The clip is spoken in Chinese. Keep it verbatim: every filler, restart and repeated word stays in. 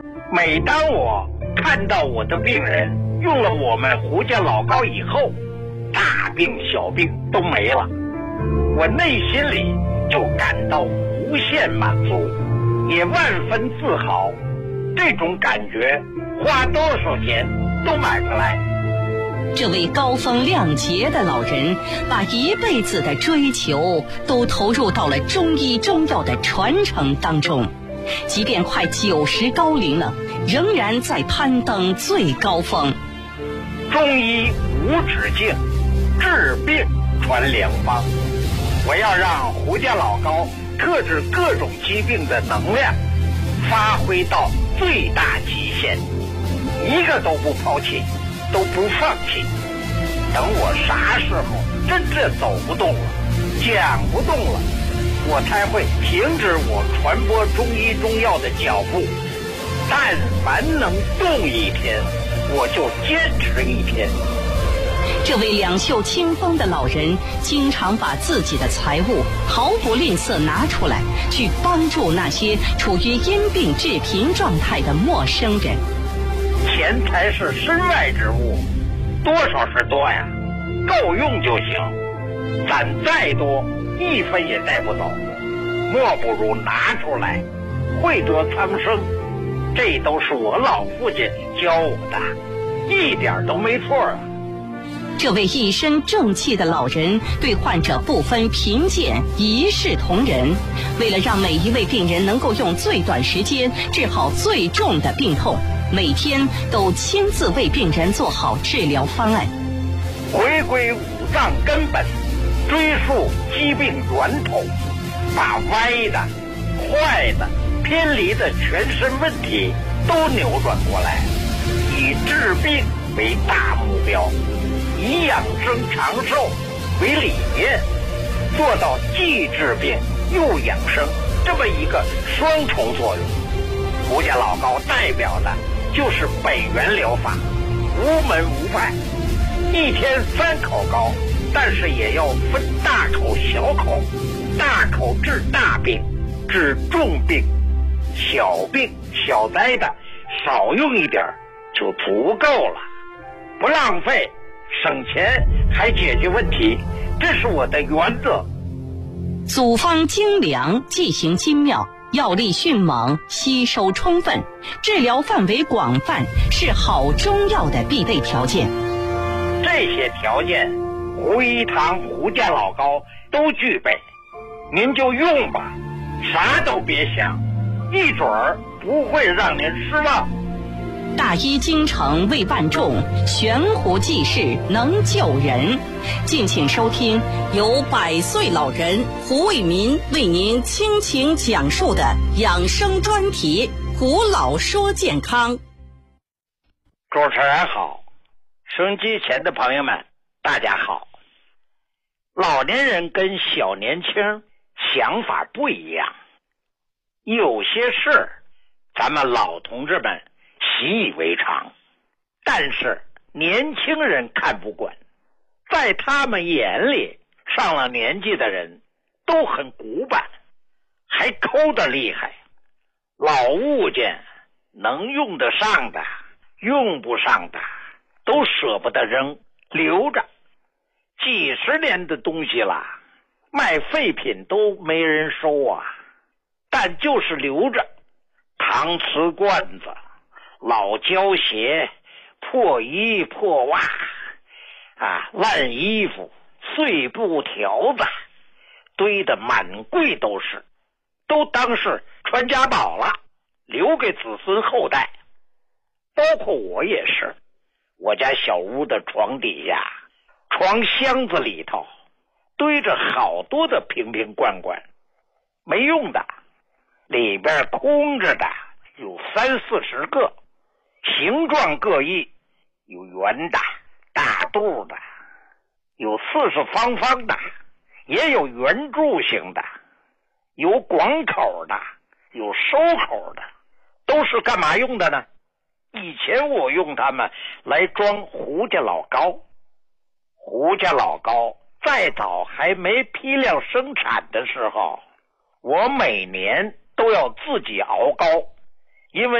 每当我看到我的病人用了我们胡家老膏以后，大病小病都没了，我内心里就感到无限满足，也万分自豪。这种感觉花多少钱都买不来。 这位高风亮节的老人把一辈子的追求都投入到了中医中药的传承当中，即便快九十高龄了，仍然在攀登最高峰。 中医无止境，治病传良方。我要让胡家老膏特治各种疾病的能量发挥到最大极限，一个都不抛弃，都不放弃。等我啥时候真正走不动了，讲不动了，我才会停止我传播中医中药的脚步。但凡能动一天，我就坚持一天。 这位两袖清风的老人经常把自己的财物毫不吝啬拿出来，去帮助那些处于因病致贫状态的陌生人。 钱财是身外之物，多少是多呀，够用就行，攒再多一分也带不走，莫不如拿出来惠得苍生。这都是我老父亲教我的，一点都没错啊。 这位一身正气的老人对患者不分贫贱，一视同仁。为了让每一位病人能够用最短时间治好最重的病痛，每天都亲自为病人做好治疗方案。 回归五脏根本，追溯疾病源头，把歪的、坏的、偏离的全身问题都扭转过来，以治病为大目标，以养生长寿为理念，做到既治病又养生这么一个双重作用。胡家老膏代表的就是北元疗法，无门无派，一天三口膏，但是也要分大口小口，大口治大病，治重病，小病小灾的少用一点就足够了，不浪费，省钱还解决问题，这是我的原则。 组方精良，剂型精妙，药力迅猛，吸收充分，治疗范围广泛，是好中药的必备条件。 这些条件胡一堂胡家老膏都具备，您就用吧，啥都别想，一准儿不会让您失望。 大医精诚为万众，悬壶济世能救人。敬请收听由百岁老人胡卫民为您倾情讲述的养生专题《胡老说健康》。 主持人好，收音机前的朋友们大家好。老年人跟小年轻想法不一样，有些事咱们老同志们习以为常，但是年轻人看不惯，在他们眼里上了年纪的人都很古板，还抠得厉害，老物件能用得上的用不上的都舍不得扔，留着几十年的东西了，卖废品都没人收啊，但就是留着搪瓷罐子、老胶鞋、破衣破袜啊，烂衣服、碎布条子堆得满柜都是，都当是传家宝了，留给子孙后代。包括我也是，我家小屋的床底下、床箱子里头堆着好多的瓶瓶罐罐，没用的，里边空着的有三四十个，形状各异，有圆的、大肚的，有四四方方的，也有圆柱形的，有广口的，有收口的，都是干嘛用的呢？以前我用它们来装胡家老膏。胡家老膏再早还没批量生产的时候，我每年都要自己熬膏，因为